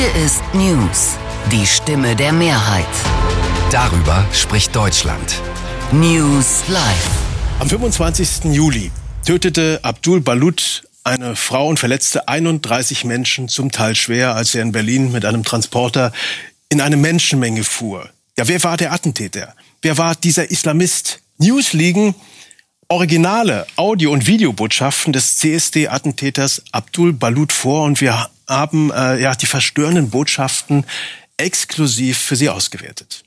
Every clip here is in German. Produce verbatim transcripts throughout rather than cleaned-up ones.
Hier ist News, die Stimme der Mehrheit. Darüber spricht Deutschland. News Live. Am fünfundzwanzigsten Juli tötete Abdul Balut eine Frau und verletzte einunddreißig Menschen, zum Teil schwer, als er in Berlin mit einem Transporter in eine Menschenmenge fuhr. Ja, wer war der Attentäter? Wer war dieser Islamist? News liegen originale Audio- und Videobotschaften des C S D-Attentäters Abdul Balut vor und wir haben äh, ja die verstörenden Botschaften exklusiv für Sie ausgewertet.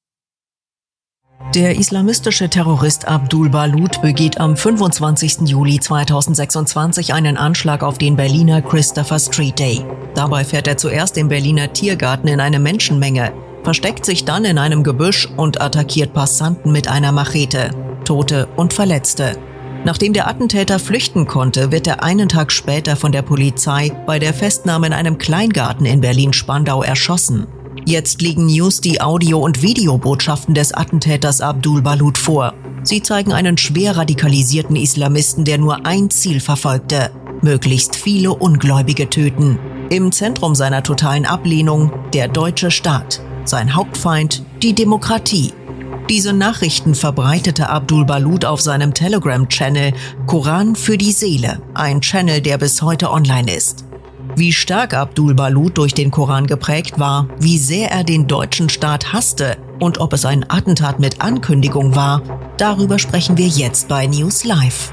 Der islamistische Terrorist Abdul Balut begeht am fünfundzwanzigsten Juli zweitausendsechsundzwanzig einen Anschlag auf den Berliner Christopher Street Day. Dabei fährt er zuerst im Berliner Tiergarten in eine Menschenmenge, versteckt sich dann in einem Gebüsch und attackiert Passanten mit einer Machete, Tote und Verletzte. Nachdem der Attentäter flüchten konnte, wird er einen Tag später von der Polizei bei der Festnahme in einem Kleingarten in Berlin-Spandau erschossen. Jetzt liegen News die Audio- und Videobotschaften des Attentäters Abdul Balut vor. Sie zeigen einen schwer radikalisierten Islamisten, der nur ein Ziel verfolgte: möglichst viele Ungläubige töten. Im Zentrum seiner totalen Ablehnung der deutsche Staat, sein Hauptfeind die Demokratie. Diese Nachrichten verbreitete Abdul Balut auf seinem Telegram-Channel Koran für die Seele, ein Channel, der bis heute online ist. Wie stark Abdul Balut durch den Koran geprägt war, wie sehr er den deutschen Staat hasste und ob es ein Attentat mit Ankündigung war, darüber sprechen wir jetzt bei News Live.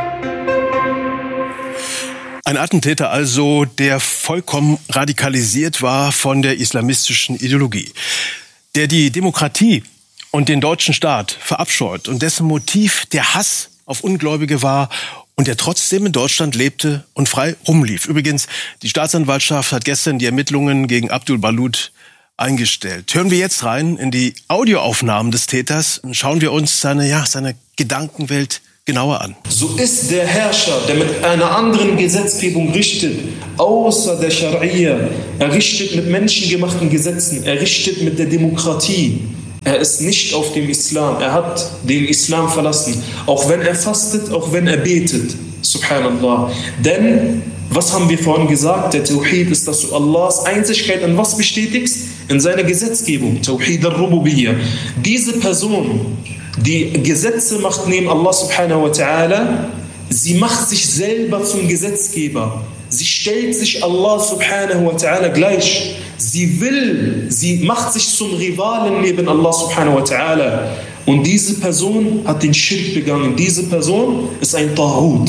Ein Attentäter also, der vollkommen radikalisiert war von der islamistischen Ideologie, der die Demokratie und den deutschen Staat verabscheut und dessen Motiv der Hass auf Ungläubige war und der trotzdem in Deutschland lebte und frei rumlief. Übrigens, die Staatsanwaltschaft hat gestern die Ermittlungen gegen Abdul Balut eingestellt. Hören wir jetzt rein in die Audioaufnahmen des Täters und schauen wir uns seine, ja, seine Gedankenwelt genauer an. So ist der Herrscher, der mit einer anderen Gesetzgebung richtet, außer der Scharia. Er richtet mit menschengemachten Gesetzen, er richtet mit der Demokratie. Er ist nicht auf dem Islam, er hat den Islam verlassen, auch wenn er fastet, auch wenn er betet, subhanallah. Denn, was haben wir vorhin gesagt, der Tawhid ist, dass du Allahs Einzigkeit in was bestätigst? In seiner Gesetzgebung, Tawhid al-Rububiyyah. Diese Person, die Gesetze macht neben Allah subhanahu wa ta'ala, sie macht sich selber zum Gesetzgeber. Sie stellt sich Allah subhanahu wa ta'ala gleich. Sie will, sie macht sich zum Rivalen neben Allah subhanahu wa ta'ala. Und diese Person hat den Schirk begangen. Diese Person ist ein Taghut.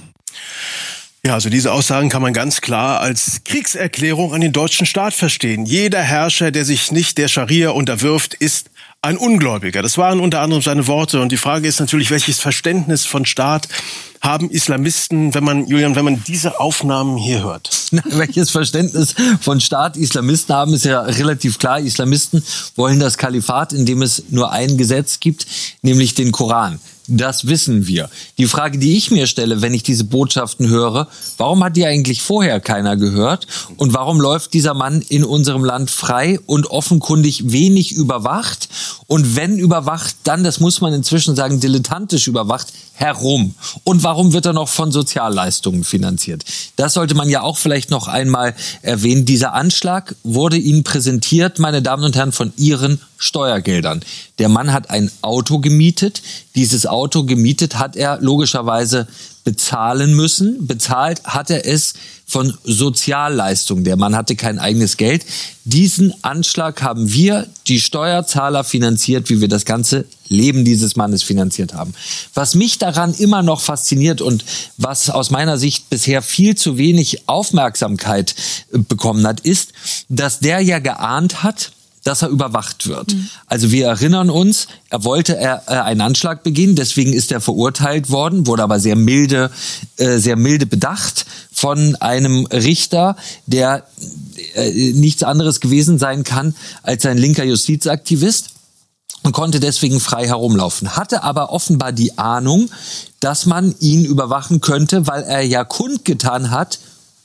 Ja, also diese Aussagen kann man ganz klar als Kriegserklärung an den deutschen Staat verstehen. Jeder Herrscher, der sich nicht der Scharia unterwirft, ist ein Ungläubiger. Das waren unter anderem seine Worte. Und die Frage ist natürlich, welches Verständnis von Staat haben Islamisten, wenn man, Julian, wenn man diese Aufnahmen hier hört? Welches Verständnis von Staat Islamisten haben, ist ja relativ klar. Islamisten wollen das Kalifat, in dem es nur ein Gesetz gibt, nämlich den Koran. Das wissen wir. Die Frage, die ich mir stelle, wenn ich diese Botschaften höre, warum hat die eigentlich vorher keiner gehört? Und warum läuft dieser Mann in unserem Land frei und offenkundig wenig überwacht? Und wenn überwacht, dann, das muss man inzwischen sagen, dilettantisch überwacht, herum. Und warum wird er noch von Sozialleistungen finanziert? Das sollte man ja auch vielleicht noch einmal erwähnen. Dieser Anschlag wurde Ihnen präsentiert, meine Damen und Herren, von Ihren Steuergeldern. Der Mann hat ein Auto gemietet. Dieses Auto gemietet hat er logischerweise bezahlen müssen. Bezahlt hat er es von Sozialleistungen. Der Mann hatte kein eigenes Geld. Diesen Anschlag haben wir, die Steuerzahler, finanziert, wie wir das ganze Leben dieses Mannes finanziert haben. Was mich daran immer noch fasziniert und was aus meiner Sicht bisher viel zu wenig Aufmerksamkeit bekommen hat, ist, dass der ja geahnt hat, dass er überwacht wird. Mhm. Also wir erinnern uns, er wollte er, äh, einen Anschlag begehen, deswegen ist er verurteilt worden, wurde aber sehr milde, äh, sehr milde bedacht von einem Richter, der äh, nichts anderes gewesen sein kann als ein linker Justizaktivist und konnte deswegen frei herumlaufen. Hatte aber offenbar die Ahnung, dass man ihn überwachen könnte, weil er ja kundgetan hat,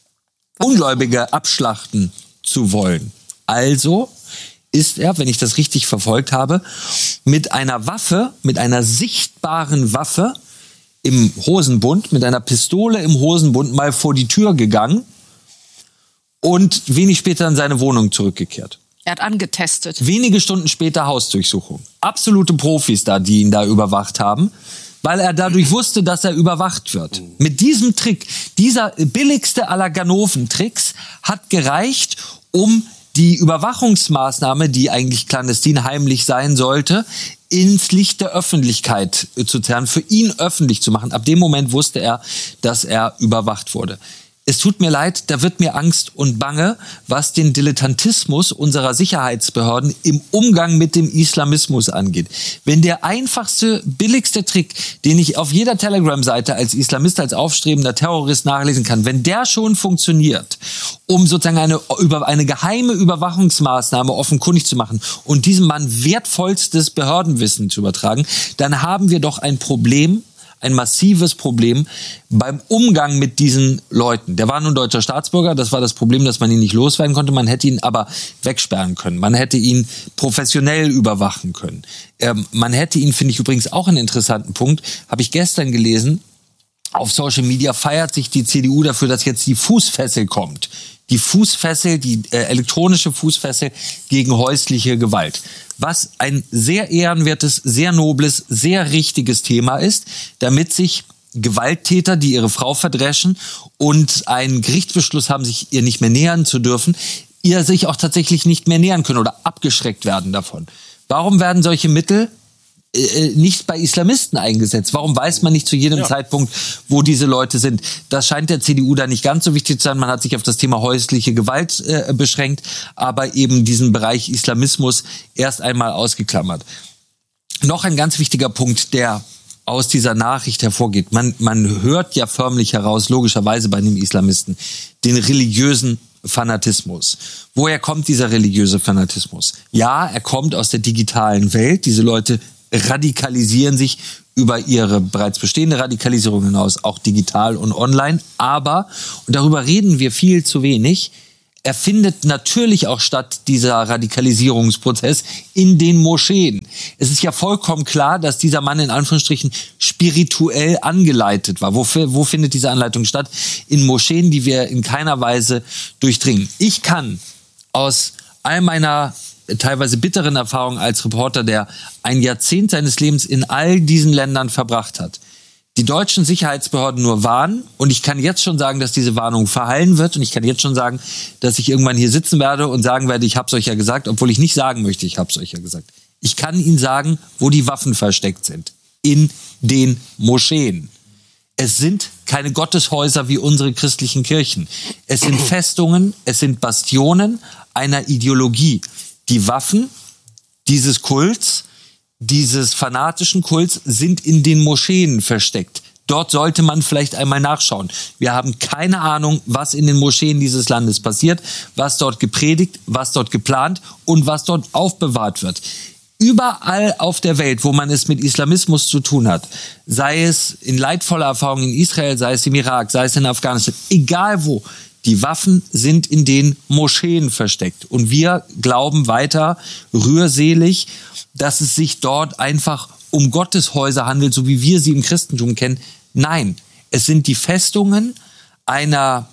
Ungläubige abschlachten zu wollen. Also ist er, wenn ich das richtig verfolgt habe, mit einer Waffe, mit einer sichtbaren Waffe im Hosenbund, mit einer Pistole im Hosenbund mal vor die Tür gegangen und wenig später in seine Wohnung zurückgekehrt. Er hat angetestet. Wenige Stunden später Hausdurchsuchung. Absolute Profis da, die ihn da überwacht haben, weil er dadurch wusste, dass er überwacht wird. Mit diesem Trick, dieser billigste aller Ganoven-Tricks, hat gereicht, um die Überwachungsmaßnahme, die eigentlich clandestin heimlich sein sollte, ins Licht der Öffentlichkeit zu zerren, für ihn öffentlich zu machen. Ab dem Moment wusste er, dass er überwacht wurde. Es tut mir leid, da wird mir Angst und Bange, was den Dilettantismus unserer Sicherheitsbehörden im Umgang mit dem Islamismus angeht. Wenn der einfachste, billigste Trick, den ich auf jeder Telegram-Seite als Islamist, als aufstrebender Terrorist nachlesen kann, wenn der schon funktioniert, um sozusagen eine, über, eine geheime Überwachungsmaßnahme offenkundig zu machen und diesem Mann wertvollstes Behördenwissen zu übertragen, dann haben wir doch ein Problem, ein massives Problem beim Umgang mit diesen Leuten. Der war nun deutscher Staatsbürger, das war das Problem, dass man ihn nicht loswerden konnte. Man hätte ihn aber wegsperren können. Man hätte ihn professionell überwachen können. Ähm, man hätte ihn, finde ich übrigens auch einen interessanten Punkt, habe ich gestern gelesen, auf Social Media feiert sich die C D U dafür, dass jetzt die Fußfessel kommt. Die Fußfessel, die äh, elektronische Fußfessel gegen häusliche Gewalt. Was ein sehr ehrenwertes, sehr nobles, sehr richtiges Thema ist, damit sich Gewalttäter, die ihre Frau verdreschen und einen Gerichtsbeschluss haben, sich ihr nicht mehr nähern zu dürfen, ihr sich auch tatsächlich nicht mehr nähern können oder abgeschreckt werden davon. Warum werden solche Mittel äh, nicht bei Islamisten eingesetzt? Warum weiß man nicht zu jedem ja. Zeitpunkt, wo diese Leute sind? Das scheint der C D U da nicht ganz so wichtig zu sein. Man hat sich auf das Thema häusliche Gewalt äh, beschränkt, aber eben diesen Bereich Islamismus erst einmal ausgeklammert. Noch ein ganz wichtiger Punkt, der aus dieser Nachricht hervorgeht. Man, man hört ja förmlich heraus, logischerweise bei den Islamisten, den religiösen Fanatismus. Woher kommt dieser religiöse Fanatismus? Ja, er kommt aus der digitalen Welt. Diese Leute radikalisieren sich über ihre bereits bestehende Radikalisierung hinaus, auch digital und online. Aber, und darüber reden wir viel zu wenig, er findet natürlich auch statt, dieser Radikalisierungsprozess, in den Moscheen. Es ist ja vollkommen klar, dass dieser Mann in Anführungsstrichen spirituell angeleitet war. Wofür, wo findet diese Anleitung statt? In Moscheen, die wir in keiner Weise durchdringen. Ich kann aus all meiner teilweise bitteren Erfahrungen als Reporter, der ein Jahrzehnt seines Lebens in all diesen Ländern verbracht hat, die deutschen Sicherheitsbehörden nur warnen, und ich kann jetzt schon sagen, dass diese Warnung verhallen wird, und ich kann jetzt schon sagen, dass ich irgendwann hier sitzen werde und sagen werde, ich hab's euch ja gesagt, obwohl ich nicht sagen möchte, ich hab's euch ja gesagt. Ich kann Ihnen sagen, wo die Waffen versteckt sind. In den Moscheen. Es sind keine Gotteshäuser wie unsere christlichen Kirchen. Es sind Festungen, es sind Bastionen einer Ideologie. Die Waffen dieses Kults, dieses fanatischen Kults, sind in den Moscheen versteckt. Dort sollte man vielleicht einmal nachschauen. Wir haben keine Ahnung, was in den Moscheen dieses Landes passiert, was dort gepredigt, was dort geplant und was dort aufbewahrt wird. Überall auf der Welt, wo man es mit Islamismus zu tun hat, sei es in leidvoller Erfahrung in Israel, sei es im Irak, sei es in Afghanistan, egal wo, die Waffen sind in den Moscheen versteckt. Und wir glauben weiter rührselig, dass es sich dort einfach um Gotteshäuser handelt, so wie wir sie im Christentum kennen. Nein, es sind die Festungen einer,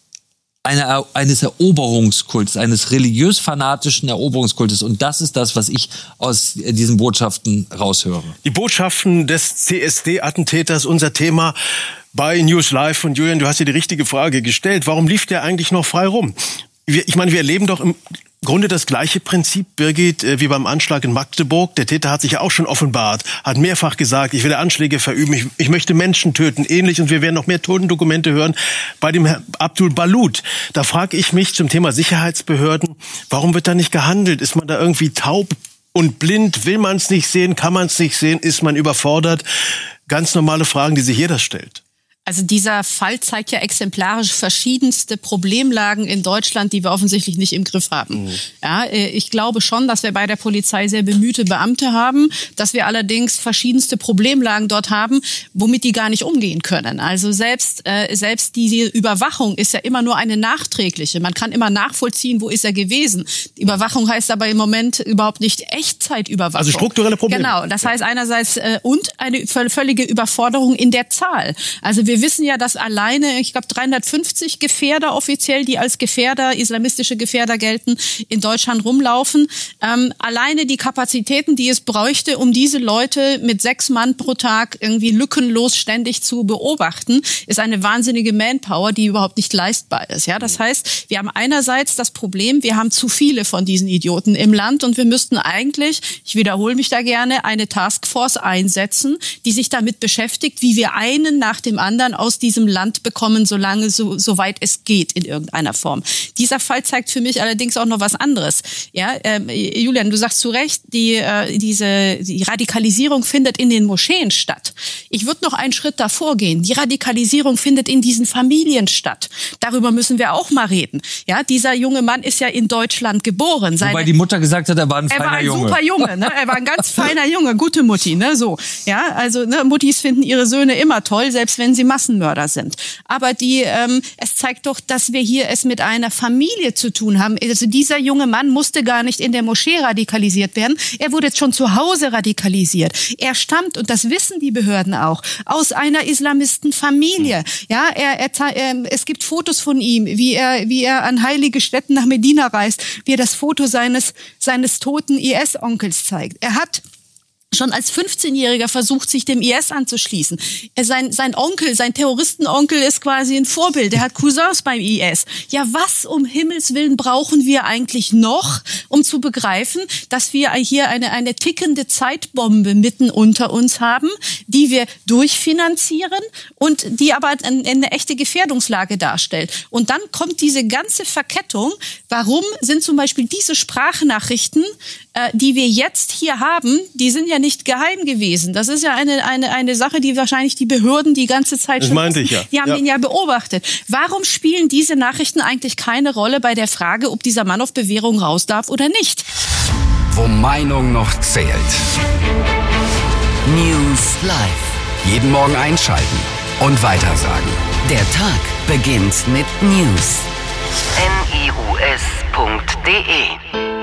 einer, eines Eroberungskults, eines religiös-fanatischen Eroberungskultes. Und das ist das, was ich aus diesen Botschaften raushöre. Die Botschaften des C S D-Attentäters, unser Thema bei News Live. Und Julian, du hast dir die richtige Frage gestellt. Warum lief der eigentlich noch frei rum? Wir, ich meine, wir erleben doch im Grunde das gleiche Prinzip, Birgit, wie beim Anschlag in Magdeburg. Der Täter hat sich ja auch schon offenbart, hat mehrfach gesagt, ich werde Anschläge verüben, ich, ich möchte Menschen töten, ähnlich. Und wir werden noch mehr Totendokumente hören bei dem Herrn Abdul Balut. Da frage ich mich zum Thema Sicherheitsbehörden, warum wird da nicht gehandelt? Ist man da irgendwie taub und blind? Will man es nicht sehen? Kann man es nicht sehen? Ist man überfordert? Ganz normale Fragen, die sich jeder stellt. Also dieser Fall zeigt ja exemplarisch verschiedenste Problemlagen in Deutschland, die wir offensichtlich nicht im Griff haben. Mhm. Ja, ich glaube schon, dass wir bei der Polizei sehr bemühte Beamte haben, dass wir allerdings verschiedenste Problemlagen dort haben, womit die gar nicht umgehen können. Also selbst, äh, selbst diese Überwachung ist ja immer nur eine nachträgliche. Man kann immer nachvollziehen, wo ist er gewesen. Die Überwachung heißt aber im Moment überhaupt nicht Echtzeitüberwachung. Also strukturelle Probleme. Genau, das heißt einerseits äh, und eine völlige Überforderung in der Zahl. Also wir wir wissen ja, dass alleine, ich glaube, dreihundertfünfzig Gefährder offiziell, die als Gefährder, islamistische Gefährder gelten, in Deutschland rumlaufen. Ähm, alleine die Kapazitäten, die es bräuchte, um diese Leute mit sechs Mann pro Tag irgendwie lückenlos ständig zu beobachten, ist eine wahnsinnige Manpower, die überhaupt nicht leistbar ist. Ja, das heißt, wir haben einerseits das Problem, wir haben zu viele von diesen Idioten im Land und wir müssten eigentlich, ich wiederhole mich da gerne, eine Taskforce einsetzen, die sich damit beschäftigt, wie wir einen nach dem anderen aus diesem Land bekommen, solange so, soweit es geht in irgendeiner Form. Dieser Fall zeigt für mich allerdings auch noch was anderes. Ja, ähm, Julian, du sagst zu Recht, die, äh, diese die Radikalisierung findet in den Moscheen statt. Ich würde noch einen Schritt davor gehen. Die Radikalisierung findet in diesen Familien statt. Darüber müssen wir auch mal reden. Ja, dieser junge Mann ist ja in Deutschland geboren. Seine, Wobei die Mutter gesagt hat, er war ein er feiner war ein Junge. super Junge, ne? Er war ein ganz feiner Junge, gute Mutti, ne? So, ja, also ne, Muttis finden ihre Söhne immer toll, selbst wenn sie Massenmörder sind. Aber die, ähm, es zeigt doch, dass wir hier es mit einer Familie zu tun haben. Also dieser junge Mann musste gar nicht in der Moschee radikalisiert werden. Er wurde schon zu Hause radikalisiert. Er stammt, und das wissen die Behörden auch, aus einer Islamistenfamilie. Ja, er, er, er, es gibt Fotos von ihm, wie er, wie er an heilige Stätten nach Medina reist, wie er das Foto seines, seines toten I S-Onkels zeigt. Er hat schon als fünfzehnjähriger versucht, sich dem I S anzuschließen. Er, sein, sein Onkel, sein Terroristenonkel ist quasi ein Vorbild. Er hat Cousins beim I S. Ja, was um Himmels Willen brauchen wir eigentlich noch, um zu begreifen, dass wir hier eine, eine tickende Zeitbombe mitten unter uns haben, die wir durchfinanzieren und die aber eine, eine echte Gefährdungslage darstellt. Und dann kommt diese ganze Verkettung. Warum sind zum Beispiel diese Sprachnachrichten, äh, die wir jetzt hier haben, die sind ja nicht geheim gewesen. Das ist ja eine, eine, eine Sache, die wahrscheinlich die Behörden die ganze Zeit das schon meinte wissen. ich ja. Die haben ja. ihn ja beobachtet. Warum spielen diese Nachrichten eigentlich keine Rolle bei der Frage, ob dieser Mann auf Bewährung raus darf oder nicht? Wo Meinung noch zählt. News Live. Jeden Morgen einschalten und weitersagen. Der Tag beginnt mit News. N I U S punkt D E